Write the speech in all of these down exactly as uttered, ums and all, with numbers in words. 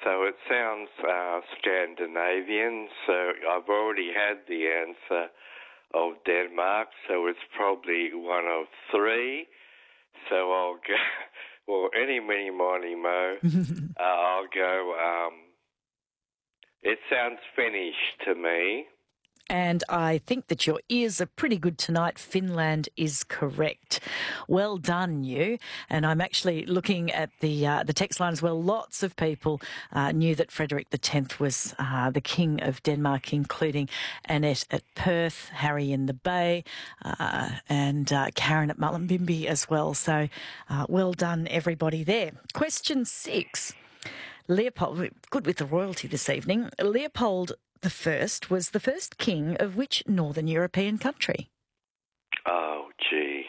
so it sounds uh, Scandinavian, so I've already had the answer of Denmark, so it's probably one of three. So I'll go, well, any, mini, miny, mo, uh, I'll go, um, it sounds Finnish to me. And I think that your ears are pretty good tonight. Finland is correct. Well done, you. And I'm actually looking at the uh, the text line as well. Lots of people uh, knew that Frederick the tenth was uh, the King of Denmark, including Annette at Perth, Harry in the Bay, uh, and uh, Karen at Mullumbimby as well. So uh, well done, everybody there. Question six. Leopold, good with the royalty this evening. Leopold the First was the first king of which Northern European country? Oh, gee.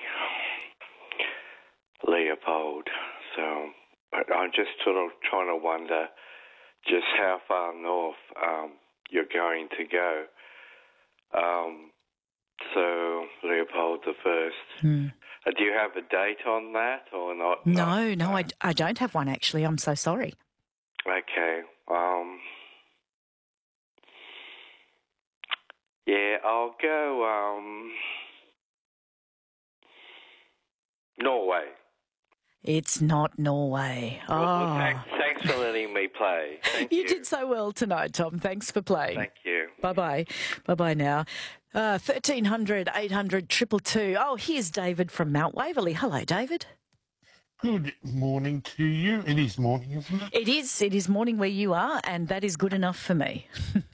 Leopold. So I'm just sort of trying to wonder just how far north um, you're going to go. Um, so Leopold the First. Hmm. Uh, do you have a date on that or not? No, no, I, I don't have one actually. I'm so sorry. Okay. Um, yeah, I'll go um, Norway. It's not Norway. Well, Oh. well, thanks, thanks for letting me play. Thank you. You did so well tonight, Tom. Thanks for playing. Thank you. Bye-bye. Bye-bye now. Uh, thirteen hundred, eight hundred, two two two. Oh, here's David from Mount Waverley. Hello, David. Good morning to you. It is morning, isn't it? It is. It is morning where you are, and that is good enough for me.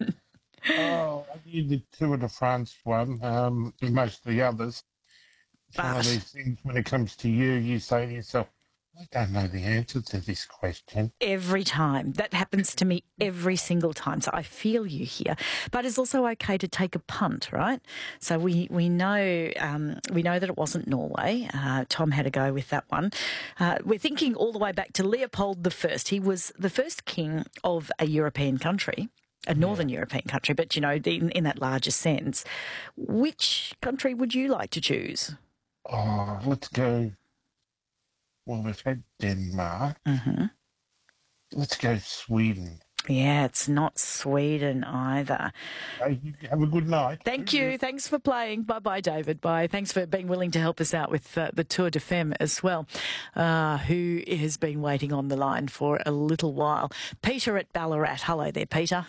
Oh, I did the Tour de France one, um, and most of the others. It's one of these things, when it comes to you, you say to yourself, I don't know the answer to this question. Every time. That happens to me every single time. So I feel you here. But it's also okay to take a punt, right? So we, we know um, we know that it wasn't Norway. Uh, Tom had a go with that one. Uh, we're thinking all the way back to Leopold the First. He was the first king of a European country. A northern yeah. European country, but, you know, in, in that larger sense. Which country would you like to choose? Oh, let's go. Well, we've had Denmark. Mm-hmm. Let's go Sweden. Yeah, it's not Sweden either. Hey, you have a good night. Thank you. Thanks for playing. Bye-bye, David. Bye. Thanks for being willing to help us out with uh, the Tour de Femme as well, uh, who has been waiting on the line for a little while. Peter at Ballarat. Hello there, Peter.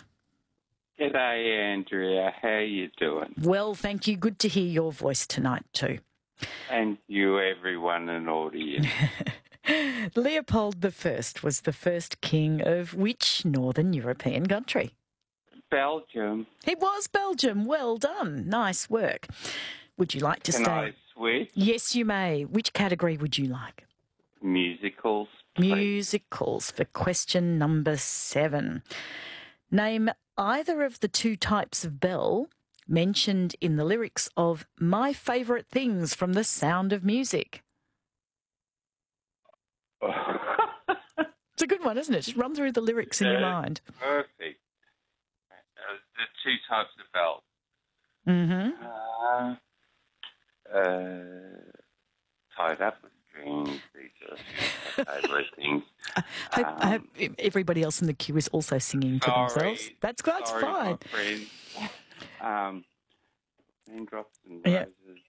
G'day, Andrea. How you doing? Well, thank you. Good to hear your voice tonight too. And you, everyone in audience. Leopold the First was the first king of which Northern European country? Belgium. It was Belgium. Well done. Nice work. Would you like to Can stay? I switch? Yes, you may. Which category would you like? Musicals, please. Musicals for question number seven. Name either of the two types of bell mentioned in the lyrics of My Favourite Things from The Sound of Music. It's a good one, isn't it? Just run through the lyrics in your mind. Perfect. Uh, the two types of bells. Mm-hmm. Uh, uh, tied up with strings. These are my favourite things. I hope, um, I hope everybody else in the queue is also singing to sorry, themselves. That's, that's sorry, fine. My friend. Um, raindrops and Yeah. roses.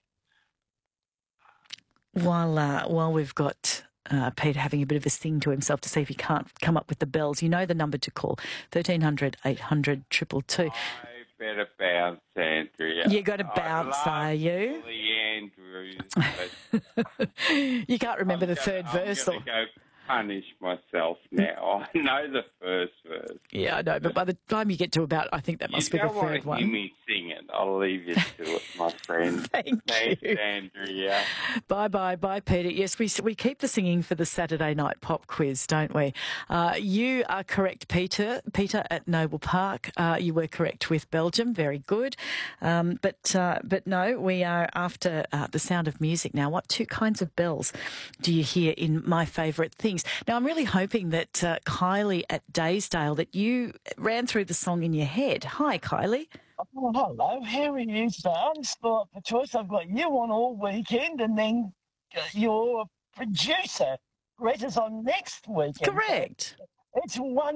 While uh, while we've got uh, Peter having a bit of a sing to himself to see if he can't come up with the bells, you know the number to call, thirteen hundred, eight hundred, two two two. I better bounce, Andrea. You got to bounce, I are you? love the Andrews, but You can't remember I'm the gonna, third I'm verse. gonna Or... go punish myself now. I know the first verse. Yeah, I know, but by the time you get to about, I think that must you be the don't want third to one. hear me sing it. I'll leave you to it, my friend. Thank Thanks, you. Andrea. Bye bye, bye, Peter. Yes, we we keep the singing for the Saturday night pop quiz, don't we? Uh, you are correct, Peter. Peter at Noble Park. Uh, you were correct with Belgium. Very good. Um, but uh, but no, we are after uh, The Sound of Music now. What two kinds of bells do you hear in My Favourite Things? Now, I'm really hoping that uh, Kylie at Daysdale, that you ran through the song in your head. Hi, Kylie. Oh, hello, how are you today? I'm sport for choice. I've got you on all weekend, and then uh, your producer, Retta's on next weekend. Correct. It's one.